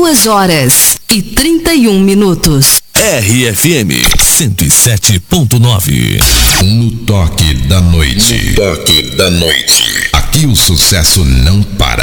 2h31. RFM 107.9. No toque da noite. No toque da noite. Aqui o sucesso não para.